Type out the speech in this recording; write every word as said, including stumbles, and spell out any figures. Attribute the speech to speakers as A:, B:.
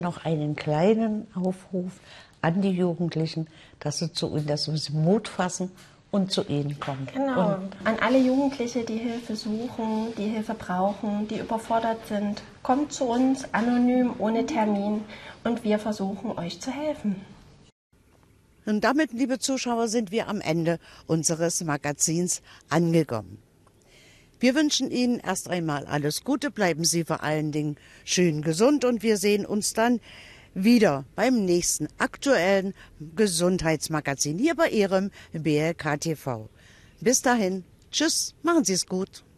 A: Noch einen kleinen Aufruf an die Jugendlichen, dass sie zu uns, dass sie Mut fassen und zu ihnen kommen.
B: Genau,
A: und
B: an alle Jugendliche, die Hilfe suchen, die Hilfe brauchen, die überfordert sind. Kommt zu uns, anonym, ohne Termin, und wir versuchen, euch zu helfen.
C: Und damit, liebe Zuschauer, sind wir am Ende unseres Magazins angekommen. Wir wünschen Ihnen erst einmal alles Gute, bleiben Sie vor allen Dingen schön gesund und wir sehen uns dann wieder beim nächsten aktuellen Gesundheitsmagazin hier bei Ihrem B L K T V. Bis dahin, tschüss, machen Sie es gut.